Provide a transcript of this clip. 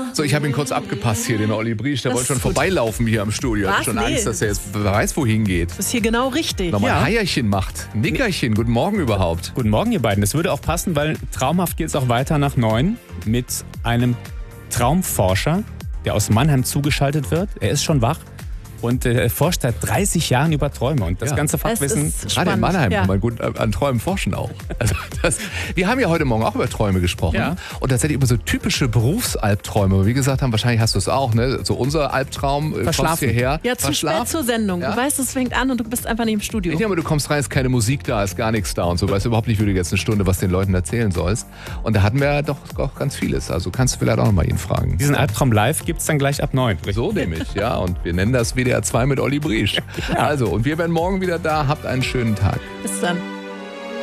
So, ich habe ihn kurz abgepasst hier, den Olli Briesch. Der Das wollte schon ist gut. vorbeilaufen hier am Studio. Ich Was? hatte schon Nee. Angst, dass er jetzt weiß, wohin geht. Das ist hier genau richtig. Nochmal ein Ja. Heierchen macht. Nickerchen, guten Morgen überhaupt. Guten Morgen, ihr beiden. Das würde auch passen, weil traumhaft geht es auch weiter nach 9 mit einem Traumforscher, der aus Mannheim zugeschaltet wird. Er ist schon wach und forscht seit 30 Jahren über Träume. Und das Ja. ganze Es Fachwissen... ist Gerade in spannend. Mannheim Ja. kann man gut an Träumen forschen auch. Also wir haben ja heute Morgen auch über Träume gesprochen. Ja. Und tatsächlich über so typische Berufsalbträume. Wie gesagt haben, wahrscheinlich hast du es auch, ne? So unser Albtraum, kommst Verschlafen. hierher. Ja, zu spät zur Sendung. Ja? Du weißt, es fängt an und du bist einfach nicht im Studio. Ja, aber du kommst rein, ist keine Musik da, ist gar nichts da und so. Weißt überhaupt nicht, wie du jetzt eine Stunde was den Leuten erzählen sollst. Und da hatten wir ja doch auch ganz vieles. Also kannst du vielleicht auch noch mal ihn fragen. Diesen Albtraum live gibt es dann gleich ab 9. So nämlich, ja. Und wir nennen das WDR 2 mit Olli Briesch. Also, und wir werden morgen wieder da. Habt einen schönen Tag. Bis dann.